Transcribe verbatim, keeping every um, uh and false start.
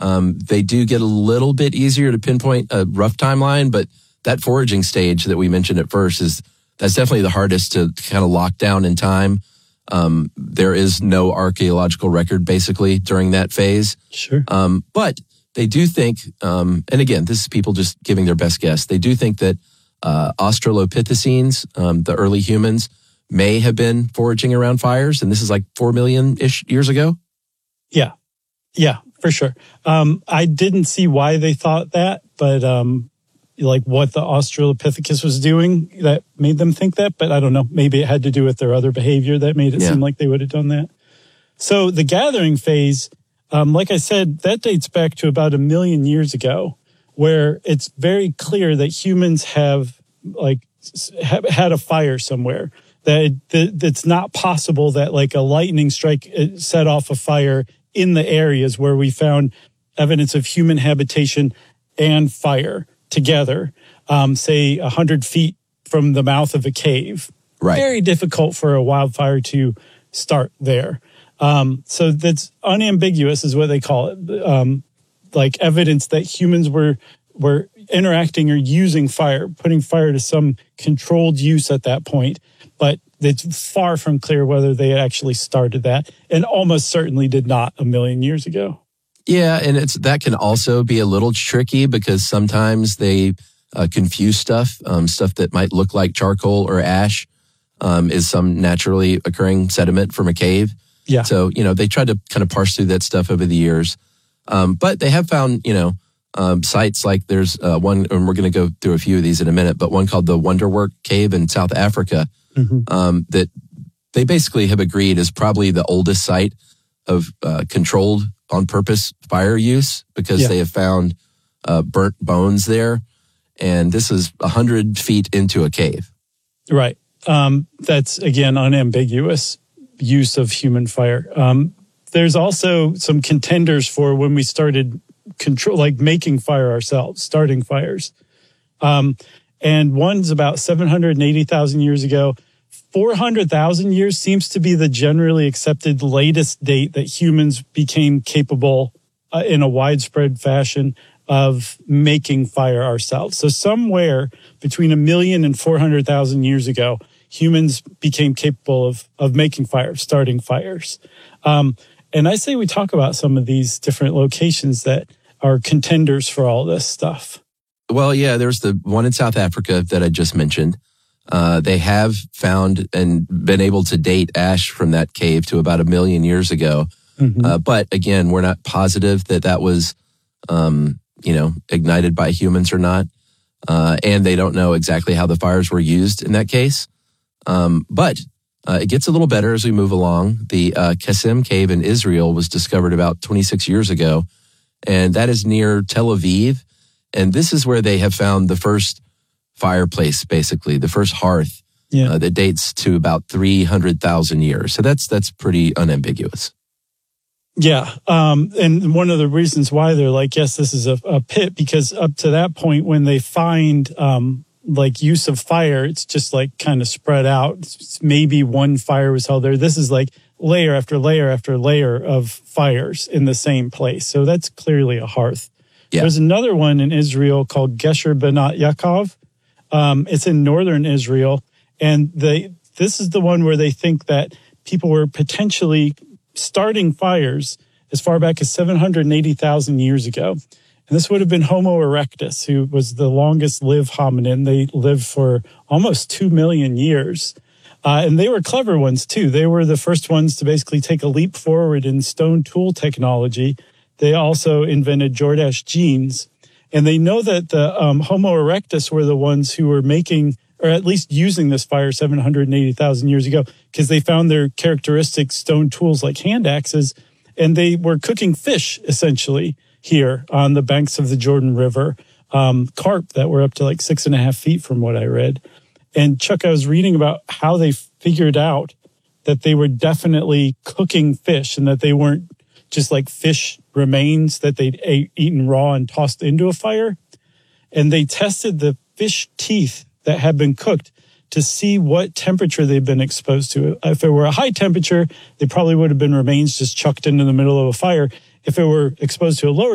Um, they do get a little bit easier to pinpoint a rough timeline, but that foraging stage that we mentioned at first is that's definitely the hardest to kind of lock down in time. Um, there is no archaeological record basically during that phase. Sure. Um, but they do think, um, and again, this is people just giving their best guess. They do think that uh, Australopithecines, um, the early humans, may have been foraging around fires, and this is like four million-ish years ago. Yeah, yeah, for sure. Um, I didn't see why they thought that, but um, like what the Australopithecus was doing that made them think that, but I don't know. Maybe it had to do with their other behavior that made it yeah. seem like they would have done that. So the gathering phase, um, like I said, that dates back to about a million years ago, where it's very clear that humans have like have had a fire somewhere. That it, it's not possible that like a lightning strike set off a fire in the areas where we found evidence of human habitation and fire together, um, say one hundred feet from the mouth of a cave. Right. Very difficult for a wildfire to start there. Um, so that's unambiguous is what they call it. Um, like evidence that humans were were interacting or using fire, putting fire to some controlled use at that point. But it's far from clear whether they actually started that, and almost certainly did not a million years ago. Yeah, and it's that can also be a little tricky because sometimes they uh, confuse stuff. Um, stuff that might look like charcoal or ash um, is some naturally occurring sediment from a cave. Yeah. So, you know, they tried to kind of parse through that stuff over the years. Um, but they have found, you know, um, sites like there's uh, one, and we're going to go through a few of these in a minute, but one called the Wonderwork Cave in South Africa mm-hmm. um, that they basically have agreed is probably the oldest site of uh, controlled on purpose fire use because yeah. they have found uh, burnt bones there. And this is one hundred feet into a cave. Right. Um, that's, again, unambiguous use of human fire. Um, there's also some contenders for when we started control, like making fire ourselves, starting fires. Um, and one's about seven hundred eighty thousand years ago. four hundred thousand years seems to be the generally accepted latest date that humans became capable uh, in a widespread fashion of making fire ourselves. So somewhere between a million and four hundred thousand years ago, humans became capable of of making fire, starting fires. Um, and I say we talk about some of these different locations that are contenders for all this stuff. Well, yeah, there's the one in South Africa that I just mentioned. Uh, they have found and been able to date ash from that cave to about a million years ago. Mm-hmm. Uh, but again, we're not positive that that was, um, you know, ignited by humans or not. Uh, and they don't know exactly how the fires were used in that case. Um, but uh, it gets a little better as we move along. The uh, Qasim cave in Israel was discovered about twenty-six years ago, and that is near Tel Aviv. And this is where they have found the first fireplace, basically, the first hearth yeah. uh, that dates to about three hundred thousand years. So that's that's pretty unambiguous. Yeah. Um, and one of the reasons why they're like, yes, this is a, a pit, because up to that point, when they find um, like use of fire, it's just like kind of spread out. It's maybe one fire was held there. This is like layer after layer after layer of fires in the same place. So that's clearly a hearth. Yeah. There's another one in Israel called Gesher Benat Yaakov. Um, it's in northern Israel. And they, this is the one where they think that people were potentially starting fires as far back as seven hundred eighty thousand years ago. And this would have been Homo erectus, who was the longest lived hominin. They lived for almost two million years. Uh, and they were clever ones, too. They were the first ones to basically take a leap forward in stone tool technology. They also invented Jordache genes. And they know that the um, Homo erectus were the ones who were making, or at least using this fire seven hundred eighty thousand years ago, because they found their characteristic stone tools like hand axes, and they were cooking fish, essentially, here on the banks of the Jordan River, um, carp that were up to like six and a half feet from what I read. And Chuck, I was reading about how they figured out that they were definitely cooking fish and that they weren't just like fish remains that they'd ate, eaten raw and tossed into a fire. And they tested the fish teeth that had been cooked to see what temperature they'd been exposed to. If it were a high temperature, they probably would have been remains just chucked into the middle of a fire. If it were exposed to a lower